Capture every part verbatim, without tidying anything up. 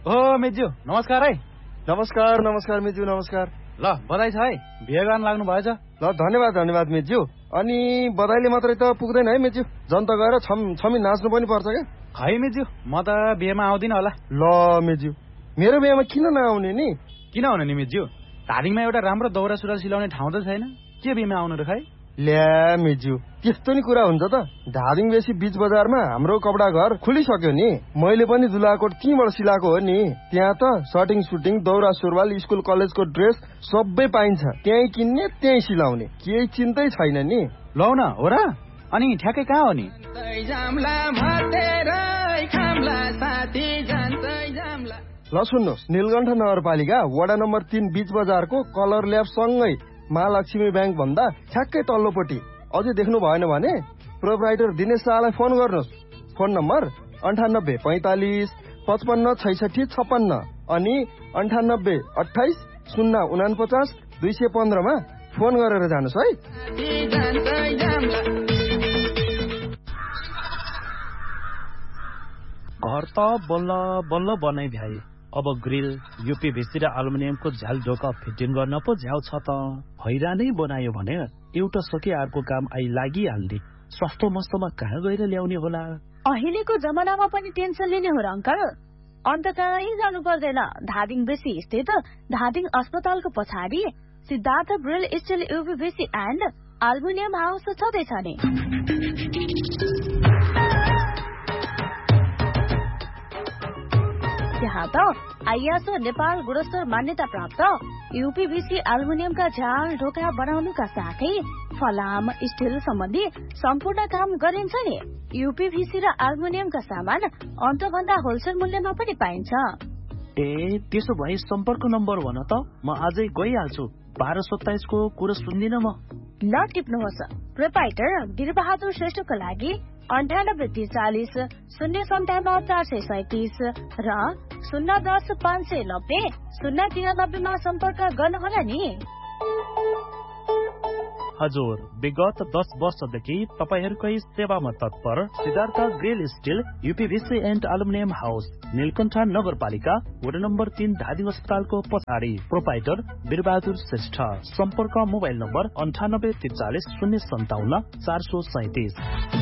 ओ मेज्यू नमस्कार है। नमस्कार नमस्कार मेज्यू नमस्कार। ल बधाई छ है, बिहे गर्न लाग्नु भएछ। ल धन्यवाद धन्यवाद मेज्यू। अनि बधाईले मात्रै त पुग्दैन है मेज्यू, जनता गएर छम छमी नाच्नु पनि पर्छ क्या। खै मेज्यू, म त बिहेमा आउँदिन होला। ल मेज्यू, मेरो बिहेमा किन नआउने नि? किन आउने नि मेज्यू, धादिङमा एउटा राम्रो दौरा सुरुवाल सिलाउने ठाउँ त छैन, के बिहेमा आउनु र खै? ल्या मेज्यू, त्यस्तो नि कुरा हुन्छ त। धादिङ बेसी बीच बजारमा हाम्रो कपडा घर खुलिसक्यो नि, मैले पनि दुलाकोट त्यहीँबाट सिलाएको हो नि। त्यहाँ त सर्टिङ सुटिङ दौरा सुरुवाल स्कुल कलेजको ड्रेस सबै पाइन्छ, त्यहीँ किन्ने त्यहीँ सिलाउने, केही चिन्तै छैन नि। लौ न हो र, अनि ठ्याक्कै कहाँ हो नि? ल सुन्नुहोस्, नीलकण्ठ नगरपालिका वडा नम्बर तीन बीच बजारको कलर ल्याब सँगै महालक्ष्मी ब्याङ्क भन्दा ठ्याक्कै तल्लोपट्टि। अझै देख्नु भएन भने प्रोपराइटर दिनेश शाहलाई फोन गर्नुहोस्। फोन नम्बर अन्ठानब्बे पैँतालिस पचपन्न छैसठी छप्पन्न अनि अन्ठानब्बे अठाइस शून्य उनापचास दुई सय पन्ध्रमा फोन गरेर जानुहोस् है। घर त बल्ल बल्ल बनाइ भ्याए, अब ग्रिल युपीभीसी र एल्युमिनियमको झ्याल ढोका फिटिङ गर्न पो झ्याउ छ त। हैरानै बनायो भने एउटा सके अर्को काम आइ लागिहाल्ने, सस्तो मस्तोमा कहाँ गएर ल्याउने होला? अहिलेको जमानामा पनि टेन्सन लिने हो र अङ्कल? अन्त कहीँ जानु पर्दैन, धादिङ बेसी स्थित धादिङ अस्पतालको पछाडि Siddhartha grill still युपीभीसी and aluminium house छँदैछ नि। त्यहाँ त आइएसओ नेपाल गुणस्तर मान्यता प्राप्त युपीभीसी एल्युमिनियमका झ्याल ढोका बनाउनुका साथै फलाम स्टिल सम्बन्धी सम्पूर्ण काम गरिन्छ नि। युपीभीसी र एल्युमिनियमका सामान अन्तभन्दा होलसेल मूल्यमा पनि पाइन्छ। ए त्यसो भए सम्पर्क नम्बर भन त, म आजै गइहाल्छु। बाह्र सत्ताइसको कुरो सुन्दिन म। ल टिप्नुहोस्, प्रोपाइटर वीरबहादुर श्रेष्ठको लागि अन्ठानब्बे त्रिचालिस शून्य सन्ताउन्न चार सय सैतिस र शून्य दस पाँच सय नब्बे शून्य तिरानब्बेमा सम्पर्क गर्नुहोला नि। हजुर, विगत दस वर्षदेखि तपाईहरूकै सेवामा तत्पर Siddhartha grill still युपीभीसी and aluminium house, Neelkanth नगरपालिका वडा नम्बर तीन धादिङ अस्पतालको पछाडि। प्रोपाइटर वीरबहादुर श्रेष्ठ। सम्पर्क मोबाइल नम्बर अन्ठानब्बे त्रिचालिस शून्य सन्ताउन्न चार सय सैतिस।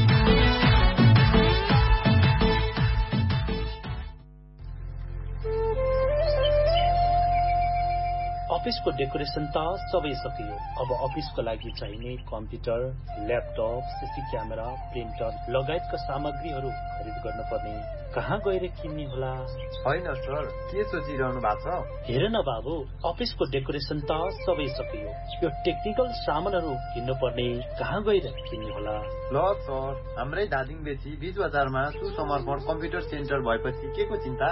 अफिसको डेकोरेसन त सबै सकियो, अब अफिसको लागि चाहिने computer, laptop, CC camera, printer लगायतका सामग्रीहरू खरिद गर्न पर्ने, कहाँ गएर किन्ने होला? होइन सर, के सोचिरहनु भएको छ? हेर न बाबु, अफिसको डेकोरेसन त सबै सकियो, यो टेक्निकल सामानहरू किन्नु पर्ने, कहाँ गएर किन्ने होला? ल सर, हाम्रै धादिङ बेसी बीच बजारमा सुसमर्पण कम्प्युटर सेन्टर भएपछि के को चिन्ता?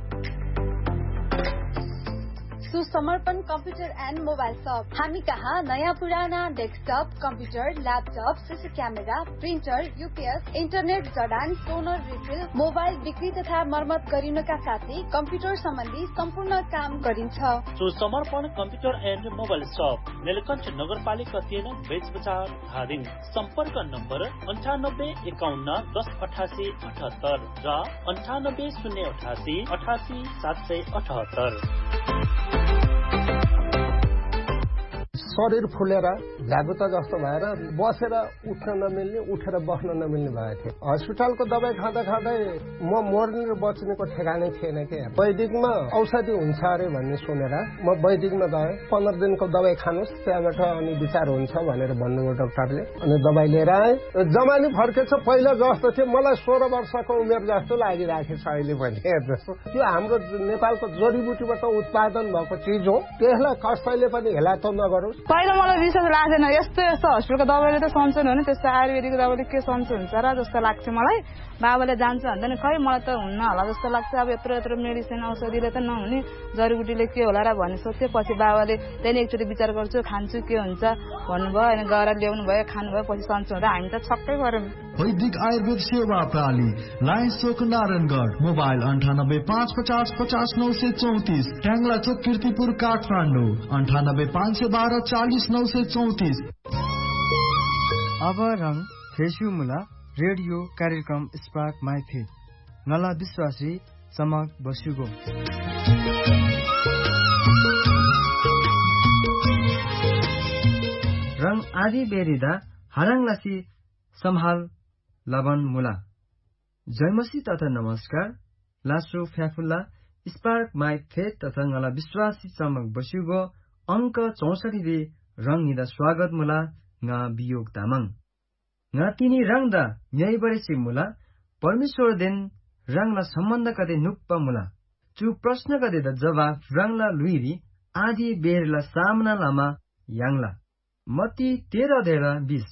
सुसमर्पण कम्प्युटर एन्ड मोबाइल शप। हामी कहाँ नयाँ पुराना desktop, computer, laptop, CC camera, printer, UPS, internet जडान, टोनर रिफिल, मोबाइल बिक्री तथा मर्मत गरिनुका साथै कम्प्युटर सम्बन्धी सम्पूर्ण काम गरिन्छ। सुसमर्पण कम्प्युटर एन्ड मोबाइल शप, नीलकण्ठ नगरपालिका तीन बेच बजार धादिङ। सम्पर्क नम्बर अन्ठानब्बे एकाउन्न दस अठासी अठहत्तर र अन्ठानब्बे शून्य अठासी अठासी सात सय अठहत्तर। शरीर फुलेर झागुत जस्तो भएर बसेर उठ्न नमिल्ने, उठेर बस्न नमिल्ने भएको थियो। हस्पिटलको दबाई खाँदा खाँदै म मर्ने र बच्नेको ठेगानै थिएन के। वैदिकमा औषधि हुन्छ अरे भन्ने सुनेर म वैदिकमा गएँ। पन्ध्र दिनको दबाई खानुहोस्, त्यहाँबाट अनि विचार हुन्छ भनेर भन्नुभयो डाक्टरले। अनि दबाई लिएर आएँ, जमानी फर्केछ पहिला जस्तो थियो। मलाई सोह्र वर्षको उमेर जस्तो लागिराखेको छ अहिले पनि। जस्तो त्यो हाम्रो नेपालको जडीबुटीबाट उत्पादन भएको चिज हो, त्यसलाई कसैले पनि हेला त नगरोस्। पहिला मलाई विश्वास लाग्दैन, यस्तो यस्तो हस्पिटलको दबाईले त सन्चो हुने, त्यस्तो आयुर्वेदिकको दबाईले के सन्चो हुन्छ र जस्तो लाग्थ्यो मलाई। बाबाले जान्छ भन्दा नि खै मलाई त हुन्न होला जस्तो लाग्छ। अब यत्रो यत्रो मेडिसिन औषधिले त नहुने, जडीबुटीले के होला र भन्ने सोध्थेँ। पछि बाबाले त्यहाँदेखि एकचोटि विचार गर्छु, खान्छु के हुन्छ भन्नुभयो। अनि गएर ल्याउनु भयो, खानुभयो, पछि सन्चो हुँदा हामी त छक्कै गऱ्यौँ। वैदिक आयुर्वेद सेवा प्रणाली, लाइन चोक नारायणगढ, मोबाइल अन्ठानब्बे पाँच पचास पचास नौ सय चौतिस, ट्याङ्ला चोक किर्तिपुर काठमाडौँ अन्ठानब्बे पाँच सय बाह्र चालिस नौ सय चौतिस। अब रङ फेसु मुला रेडियो कार्यक्रम स्पार्क माई फेथ, नला विश्वासी समक बसुगो रङ आदि बेरिदा हराङलासी सम्हाल लबन मुला जयमसी तथा नमस्कार लासो फ्याफुल्ला स्पार्क माइ फेथ तथा ngala विश्वासी चमक बस्युगो अंक चौसठी रे रङ निदा स्वागत मुला nga बियोग तामाङ nga तिनी रङ दा न्याय बरेसी मुला परमेश्वर दिन रङला सम्बन्ध कदे नुप्पा मुला चु प्रश्न कदे द जवाब रङला लुइरी आदि बेरला सामना लामा याङला मती तेह्र धेर बीस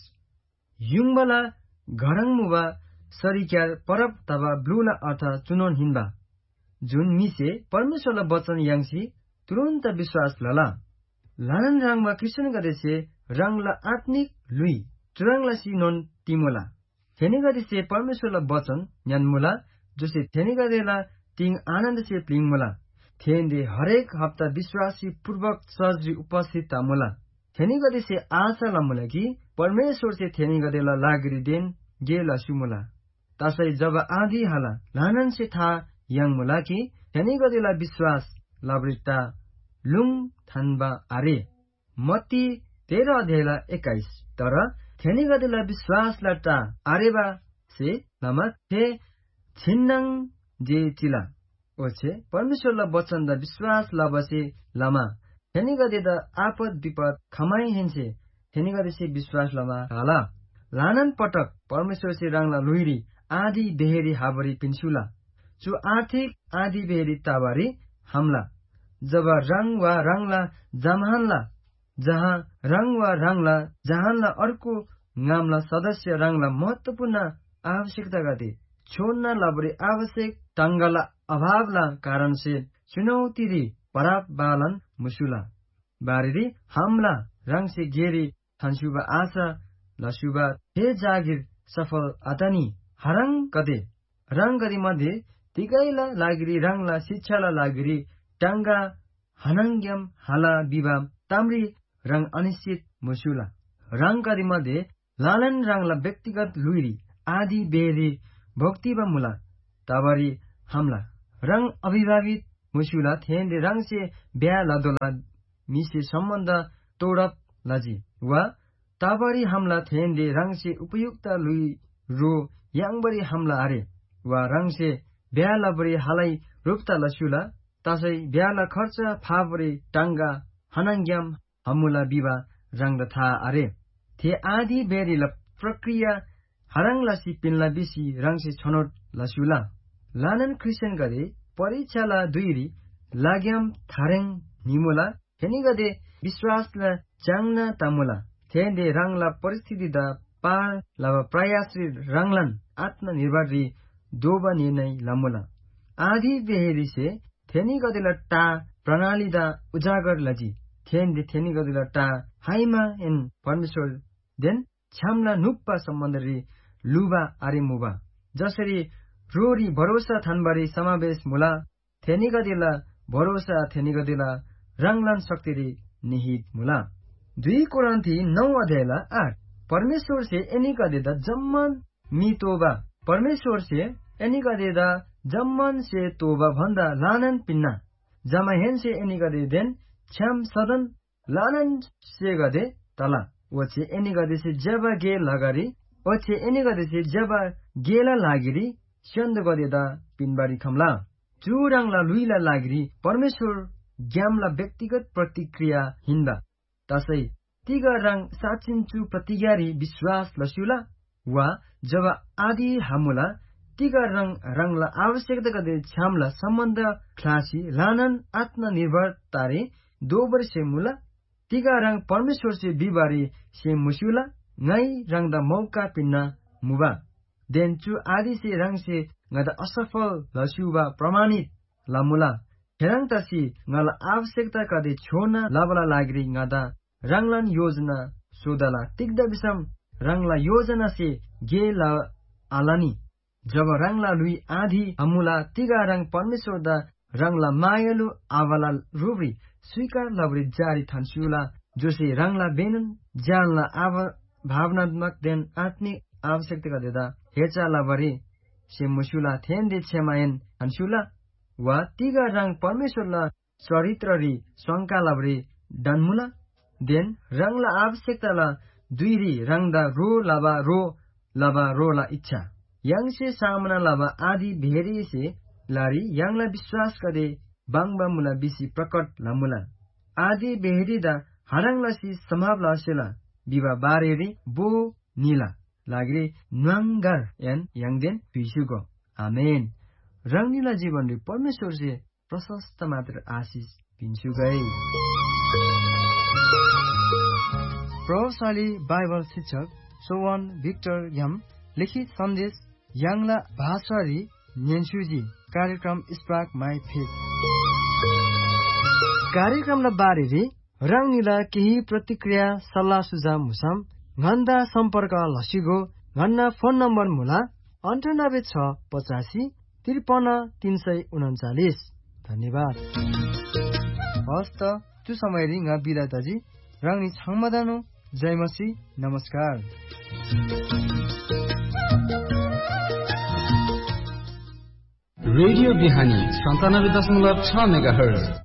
युङबला घरङ मुबा सरिक्यार परब तबा ब्लुला अर्थ चुनौन हिन्बा जुन मिसे परमेश्वरला वचन याङसी तुरन्त विश्वास लला लानन रङमा कृष्ण गदेसे रङला आत्मिक लुई चुराङला सी नोन तिमोला थेने गदेसे परमेश्वरला वचन न्यानमुला जसे थेने गदेला तिङ आनन्द से प्लिङ मुला थेन्दे हरेक हप्ता विश्वासी पूर्वक सजरी उपस्थित तामुला थेने गदेसे आशा लमुला कि परमेश्वर से थेने गदेला लागरी देन गेला सुमुला तसै जब आधी हाला लानन से था yang मुला कि थेने गदेला विश्वास लाब्रिता लुङ थानबा आरे मती तेह्र अध्यायला एक्काइस तर थेने गदेला विश्वास लटा आरेबा से लमा थे छिन्नङ जे चिला ओछे परमेश्वरला वचन द विश्वास लबसे लमा थेने गदेदा आपद विपद खमाई हेन्से थेने गदेसे विश्वास लमा हाला लानन पटक परमेश्वर से रङला लुइरी आदि बेहेरी हाबरी पिन्सुला चु आर्थिक आदि बेहेरी ताबारी हमला जब रङ वा रङला जमानला जहाँ रङ वा रङला जहानला अर्को नामला सदस्य रङला महत्वपूर्ण आवश्यकता गते छोड्न लबरी आवश्यक टङ्गला अभावला कारण से चुनौती री पराप बालन मुसुला बारिरी हमला रङ से गेरी थन्सुबा आशा लसुबा हे जागिर सफल अतनी हरङ कदे रङ गरी मध्ये तिगैला लागिरी रङला शिक्षाला लागिरी टाङ्गा हनङ्ग्यम हाला विवा ताम्री रङ अनिश्चित मुसुला रङ गरी मध्ये लालन रङला व्यक्तिगत लुइरी आदि बेरी भक्तिबा मुला ताबरी हमला रङ अभिभावित मुसुला थेन्दे रङ से ब्या लदोला मिसे सम्बन्ध तोडप लजी वा ताबरी हमला थेन्दे रङ से उपयुक्त लुई रो याङबरी हमला आरे वा रङ से ब्या लबरी हालै रूपता लसुला तसै ब्याला खर्च फाबरी टाङ्गा हनङ्ग्याम हमुला बिवा रङ था आरे थे आदि बेरी ल प्रक्रिया हरङ लसी पिनला बिसी रङ से छनोट लसुला लानन क्रिस्चियन गदे परीक्षाला दुईरी लाग्याम थारेङ निमुला थेनी गदे विश्वासला चाङ्ना तामुला थेन्दे रङला परिस्थिति द पार लव प्रयासरी रङलन आत्मनिर्भर री दोबा निर्णय लमुला आदि बेहेरी से थेनी गदेला टा प्रणाली दा उजागर लजी थेन्दे थेनी गदेला टा हाइमा एन परमेश्वर देन छामला नुप्पा सम्बन्ध री लुबा आरे मुबा जसरी रोरी भरोसा थानबारी समावेश मुला थेनी गदेला भरोसा थेनी गदेला रङलन शक्ति री निहित मुला दुई कोरन्थी नौ अध्यायला आठ परमेश्वर से एनी गदेदा जम्मन मी तोबा परमेश्वर से एनी गदेदा जम्मन से तोबा भन्दा लानन पिन्ना जमा हेन से एनी गदे देन छ्याम सदन लानन से गदे तला वचे एनी गदे से जब गे लगारी वचे एनी गदे से जब गेला लागिरी चन्द गदेदा पिनबारी खमला चुराङला लुइला लागिरी परमेश्वर ज्ञामला व्यक्तिगत प्रतिक्रिया हिन्दा तसै तिगा रङ साचिन्चु प्रतिज्ञारी विश्वास लस्युला वा जब आदि हामुला तिगा रङ रङला आवश्यकता गदे छामला सम्बन्ध क्लासी लानन आत्मनिर्भर तारे दोबर से मुला तिगा रङ परमेश्वर से बिबारी से मुसुला नै रङ द मौका पिन्ना मुबा देन्चु आदि से रङ से गदा असफल लस्युबा प्रमाणित लामुला हेरङ तसी ngala आवश्यकता कदे छोना लाबला लाग्री ngada रङलन योजना सोदला तिग्दा बिसम रङला योजना से गे ला आलानी जब रङला लुई आधी अमुला तिगा रङ परमेश्वर दा रङला मायालु आवाला रुबरी स्वीकार लबरी जारी थान्सुला जोसे रङला बेनन जानला आव भावनात्मक देन आत्मिक आवश्यकता कदेदा हेचा लबरी से मुसुला थेन्दे छेमायन थान्सुला वा तिगा रंग परमेश्वरला चरित्ररी संकालाब्रे डनमुला देन रंगला आवश्यकताला दुईरी रंगदा रो लाबा रो लाबा रोला इच्छा यांगसे सामना लाबा आदि भेरी से लारी यांगला विश्वास करे बांगबा मुला बिसी प्रकट लामुला आदि बेहरीदा हरंगलासी समावला सेला बिबा बारेरी बो नीला लाग्रे न्वांगर एन यांगदेन पिसुगो आमेन रंगनीला जीवन रे परमेश्वर से प्रशस्त मात्र आशीष पिन्छु गए। प्रभावशाली बाइबल शिक्षक सोवन भिक्टर यम लिखित सन्देश यांगला भाषारी न्यन्सुजी कार्यक्रम स्पार्क माई फेथ कार्यक्रमलाई बारेरी रंगनीला केही प्रतिक्रिया सल्लाह सुझाव मुसम घन्दा सम्पर्क लसिगो घन्ना फोन नम्बर मुला अन्ठानब्बे छ पचासी त्रिपन्न तीन सय उन्चालिस। धन्यवाद। हस्त तु समय रिंग बिदाताजी रंगनी छाङमदानो जय मसी नमस्कार। रेडियो बिहानी सन्तानब्बे दशमलव छ मेगा हर्ज